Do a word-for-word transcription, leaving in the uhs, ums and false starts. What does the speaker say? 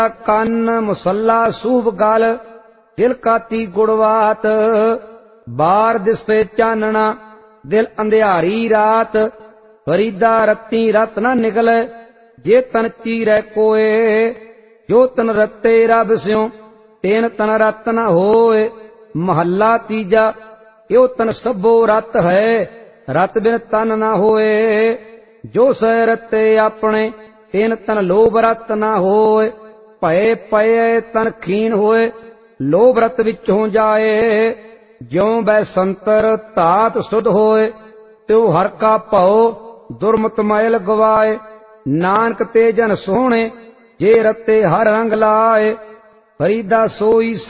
ਕੰਨ ਮੁਸੱਲਾ ਸੂਬ ਗਲ ਦਿਲ ਕਾਤੀ ਗੁੜਵਾਤ ਬਾਰ ਦਿਸੇ ਚਾਨਣਾ ਦਿਲ ਅੰਧਿਆਰੀ ਰਾਤ ਫਰੀਦਾ ਰੱਤੀ ਰਤ ਨਾ ਨਿਕਲੇ ਜੇ ਤਨ ਚੀਰੈ ਕੋਏ ਜੋ ਤਨ ਰਤੇ ਰਬ ਸਿਉ ਤੈਨ ਤਨ ਰਤ ਨ ਹੋਏ ਮਹੱਲਾ ਤੀਜਾ ਇਹੋ ਤਨ ਸਭੋ ਰਤ ਹੈ ਰਤ ਬਿਨ ਤਨ ਨਾ ਹੋਏ ਜੋ ਸਹਿ ਰਤੇ ਆਪਣੇ ਤੈਨ ਤਨ ਲੋਭ ਰਤ ਨਾ ਹੋਏ ਭਏ ਪਏ ਤਨ ਖੀਨ ਹੋਏ ਲੋਭ ਰਤ ਵਿੱਚੋਂ ਜਾਏ ਜਿਉ ਬੈ ਸੰਤਰ ਧਾਤ ਸੁਧ ਹੋਏ ਤਿਉ ਹਰ ਕਾ ਭਉ ਦੁਰਮਤ ਮੈਲ ਗਵਾਏ ਨਾਨਕ ਤੇ ਜਨ ਸੋਹਣੇ ਜੇ ਰਤੇ ਹਰ ਰੰਗ ਲਾਏ ਫਰੀਦਾ ਸੋਈ